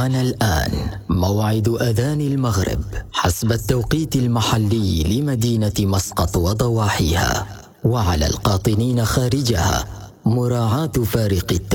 حان الآن موعد أذان المغرب حسب التوقيت المحلي لمدينة مسقط وضواحيها، وعلى القاطنين خارجها مراعاة فارق التوقيت.